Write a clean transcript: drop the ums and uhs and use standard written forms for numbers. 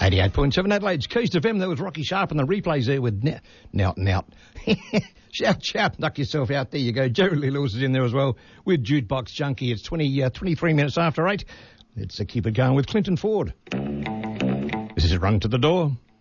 88.7 Adelaide's Keys to FM. There was Rocky Sharp and the replays there with Nout. Shout, knock yourself out. There you go. Jerry Lee Lewis is in there as well with Jukebox Junkie. It's 23 minutes after 8. Let's keep it going with Clinton Ford. This is Run to the Door.